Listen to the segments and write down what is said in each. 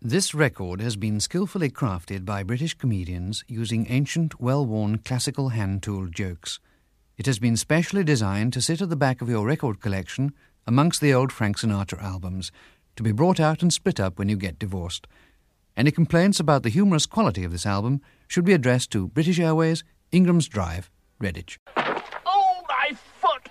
This record has been skillfully crafted by British comedians using ancient, well-worn classical hand-tooled jokes. It has been specially designed to sit at the back of your record collection amongst the old Frank Sinatra albums, to be brought out and split up when you get divorced. Any complaints about the humorous quality of this album should be addressed to British Airways, Ingram's Drive, Redditch. Oh, my foot!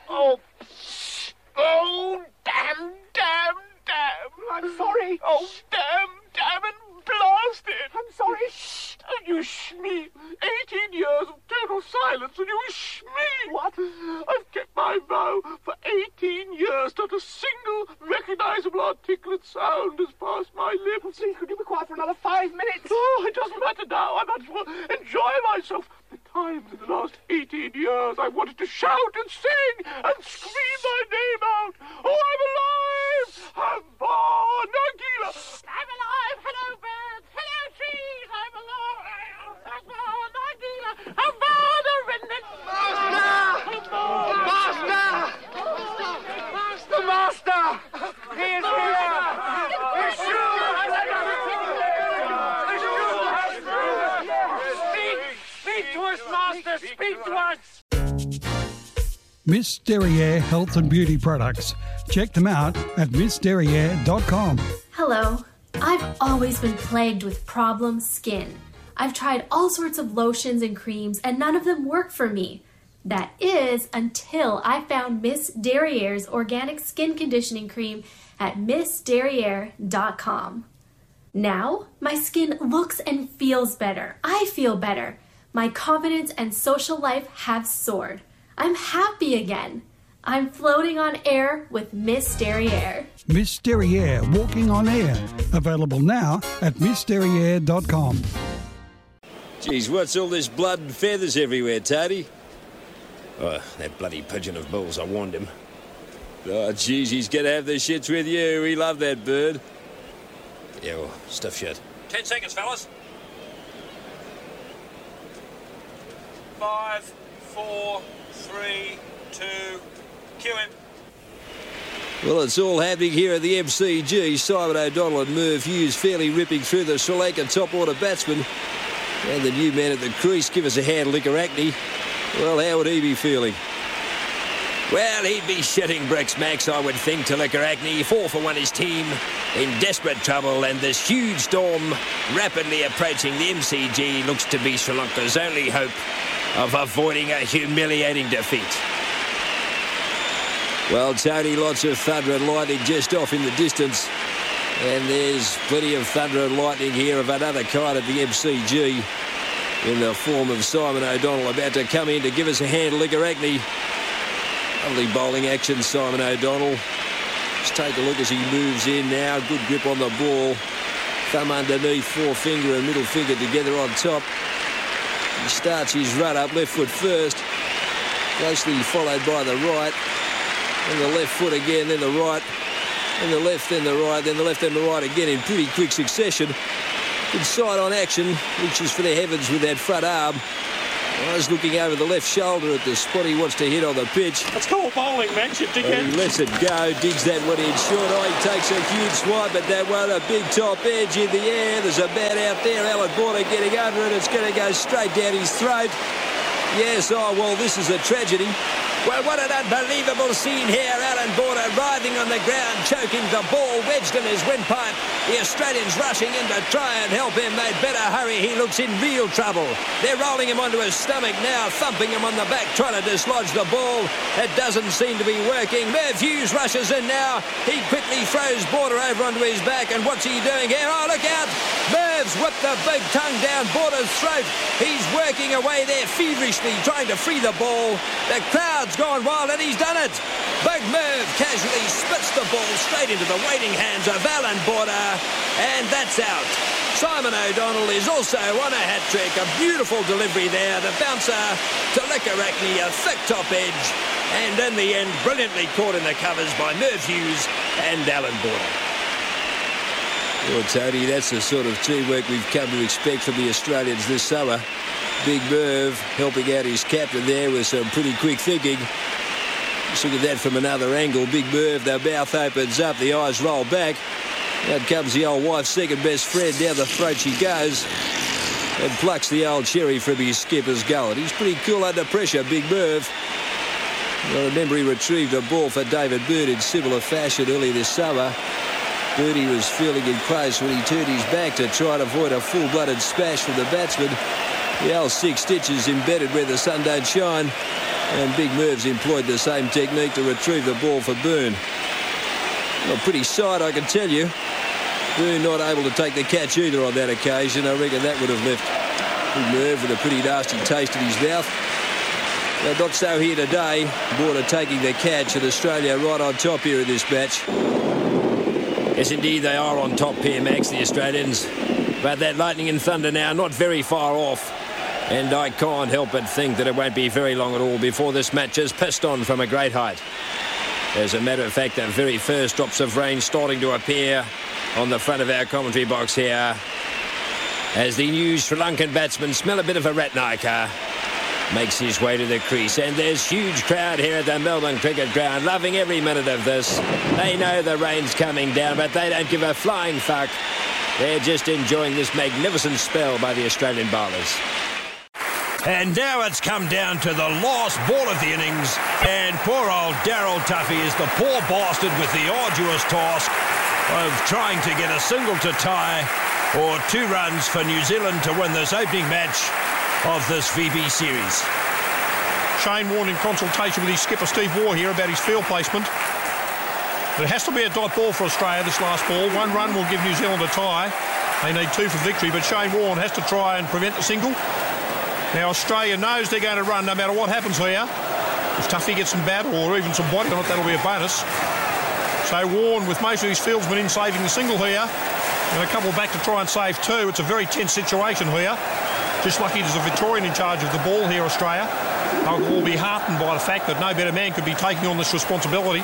Oh, damn! I'm sorry. Oh, damn and blasted! I'm sorry. Shh! You shmee! 18 years of total silence and you shmee! What? I've kept my vow for 18 years. Not a single recognizable articulate sound has passed my lips. Please, could you be quiet for another 5 minutes? Oh, it doesn't matter now. I might as well enjoy myself. The times in the last 18 years I wanted to shout and sing and scream my name out. Oh, I'm alive! I'm born! Nagila! I'm alive! Hello, birds! Hello, trees! I'm alive! I'm born! Nagila! I'm born! A remnant! Master! The master! He is here! Speak to us, master! Speak to us! Miss Derriere Health and Beauty Products. Check them out at missderriere.com. Hello. I've always been plagued with problem skin. I've tried all sorts of lotions and creams and none of them work for me. That is until I found Miss Derriere's organic skin conditioning cream at missderriere.com. Now, my skin looks and feels better. I feel better. My confidence and social life have soared. I'm happy again. I'm floating on air with Miss Derriere. Miss Derriere Walking on Air. Available now at missderriere.com. Geez, what's all this blood and feathers everywhere, Tony? Oh, that bloody pigeon of Bull's, I warned him. Oh, geez, he's going to have the shits with you. We love that bird. Yeah, well, stuff shut. 10 seconds, fellas. 5, 4, 3, 2... Cue him. Well, it's all happening here at the MCG. Simon O'Donnell and Merv Hughes fairly ripping through the Sri Lankan top-order batsmen. And the new man at the crease, give us a hand, Liquoracni. Well, how would he be feeling? Well, he'd be shitting bricks, Max, I would think, to Liquoracni. 4 for 1 his team in desperate trouble, and this huge storm rapidly approaching the MCG looks to be Sri Lanka's only hope of avoiding a humiliating defeat. Well, Tony, lots of thunder and lightning just off in the distance. And there's plenty of thunder and lightning here of another kind at the MCG in the form of Simon O'Donnell about to come in to give us a hand, Liquoracni. Lovely bowling action, Simon O'Donnell. Just take a look as he moves in now. Good grip on the ball. Thumb underneath, forefinger and middle finger together on top. He starts his run up, left foot first. Closely followed by the right. And the left foot again, then the right, and the left, then the right, then the left and the right again in pretty quick succession. Good side-on action, reaches for the heavens with that front arm. I was looking over the left shoulder at the spot he wants to hit on the pitch. That's called bowling, Max, you dickhead. He lets it go, digs that one in short. Oh, he takes a huge swipe at that one, a big top edge in the air. There's a bat out there, Alan Border getting under it. It's going to go straight down his throat. Yes, oh, well, this is a tragedy. Well, what an unbelievable scene here. Alan Border writhing on the ground, choking the ball, wedged in his windpipe. The Australians rushing in to try and help him. They'd better hurry. He looks in real trouble. They're rolling him onto his stomach now, thumping him on the back, trying to dislodge the ball. It doesn't seem to be working. Merv Hughes rushes in now. He quickly throws Border over onto his back. And what's he doing here? Oh, look out. Merv's whipped the big tongue down Border's throat. He's working away there feverishly, trying to free the ball. The crowd's gone wild, and he's done it. Big Merv casually spits the ball straight into the waiting hands of Alan Border, and that's out. Simon O'Donnell is also on a hat-trick. A beautiful delivery there. The bouncer to Liquoracni, a thick top edge, and in the end, brilliantly caught in the covers by Merv Hughes and Alan Border. Well, Tony, that's the sort of teamwork we've come to expect from the Australians this summer. Big Merv helping out his captain there with some pretty quick thinking. Just look at that from another angle. Big Merv, the mouth opens up, the eyes roll back. Out comes the old wife's second best friend. Down the throat she goes and plucks the old cherry from his skipper's gullet. He's pretty cool under pressure, Big Merv. I remember he retrieved a ball for David Byrne in similar fashion earlier this summer. Birdie was feeling it close when he turned his back to try and avoid a full-blooded smash from the batsman. The old 6 stitches embedded where the sun don't shine, and Big Merv's employed the same technique to retrieve the ball for Byrne. Well, pretty side, I can tell you. Byrne not able to take the catch either on that occasion. I reckon that would have left Big Merv with a pretty nasty taste in his mouth. But not so here today. Border taking the catch, and Australia right on top here in this match. Yes, indeed, they are on top here, Max, the Australians. But that lightning and thunder now not very far off. And I can't help but think that it won't be very long at all before this match is pissed on from a great height. As a matter of fact, the very first drops of rain starting to appear on the front of our commentary box here. As the new Sri Lankan batsman Smell a bit of a Ratnayaka makes his way to the crease, and there's huge crowd here at the Melbourne Cricket Ground loving every minute of this. They know the rain's coming down, but they don't give a flying fuck. They're just enjoying this magnificent spell by the Australian bowlers. And now it's come down to the last ball of the innings, and poor old Daryl Tuffy is the poor bastard with the arduous task of trying to get a single to tie or 2 runs for New Zealand to win this opening match of this VB series. Shane Warne in consultation with his skipper Steve Waugh here about his field placement. But it has to be a dot ball for Australia, this last ball. 1 run will give New Zealand a tie. They need 2 for victory, but Shane Warne has to try and prevent the single. Now Australia knows they're going to run no matter what happens here. If Tuffy gets some bat or even some body on it, that'll be a bonus. So Warne, with most of his fieldsmen in, saving the single here, and a couple back to try and save 2. It's a very tense situation here. Just lucky there's a Victorian in charge of the ball here, Australia. They'll all be heartened by the fact that no better man could be taking on this responsibility.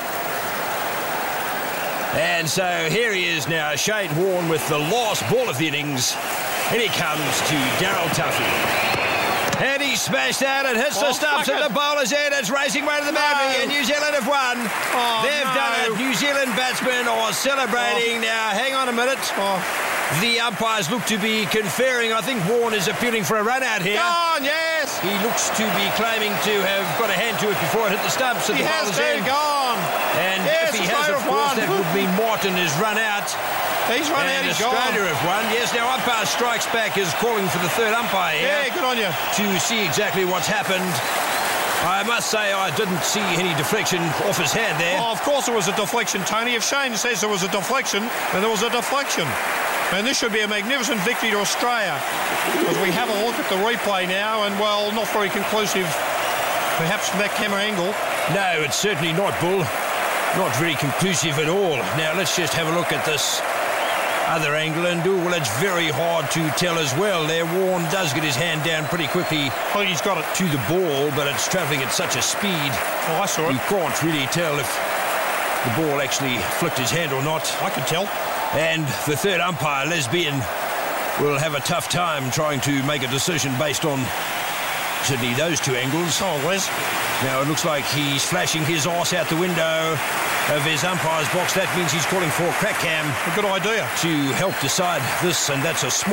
And so here he is now, Shane Warne with the last ball of the innings. And he comes to Daryl Tuffy. And he smashed out and hits the stumps at the bowler's end. It's racing way to the boundary, and New Zealand have won. They've done it. New Zealand batsmen are celebrating. Now, hang on a minute. The umpires look to be conferring. I think Warne is appealing for a run out here. Gone, yes. He looks to be claiming to have got a hand to it before it hit the stumps at the bowler's end. Gone. And yes, if he has, of course, that would mean Martin is run out. He's run out, he's Australia have won. Yes, now umpire strikes back is calling for the 3rd umpire here. Yeah, good on you. To see exactly what's happened. I must say I didn't see any deflection off his hand there. Oh, of course there was a deflection, Tony. If Shane says there was a deflection, then there was a deflection. And this should be a magnificent victory to Australia. As we have a look at the replay now, and, well, not very conclusive, perhaps from that camera angle. No, it's certainly not, Bull. Not very conclusive at all. Now, let's just have a look at this other angle, and well, it's very hard to tell as well. There, Warne does get his hand down pretty quickly. I think he's got it to the ball, but it's travelling at such a speed. Oh, I saw it. You can't really tell if the ball actually flicked his hand or not. I can tell. And the 3rd umpire, Lesbian, will have a tough time trying to make a decision based on certainly those 2 angles. Oh, Les. Now it looks like he's flashing his arse out the window of his umpire's box. That means he's calling for a crack cam. A good idea. To help decide this, and that's a small